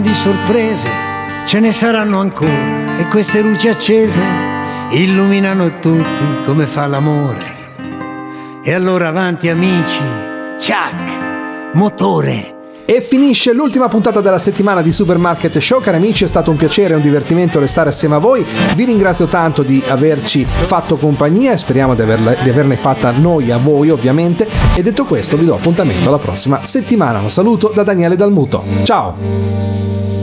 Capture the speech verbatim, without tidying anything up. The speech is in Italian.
di sorprese ce ne saranno ancora e queste luci accese illuminano tutti come fa l'amore. E allora avanti amici, ciac, motore. E finisce l'ultima puntata della settimana di Supermarket Show. Cari amici, è stato un piacere e un divertimento restare assieme a voi. Vi ringrazio tanto di averci fatto compagnia e speriamo di, averla, di averne fatta noi a voi, ovviamente. E detto questo vi do appuntamento alla prossima settimana. Un saluto da Daniele Dalmuto. Ciao!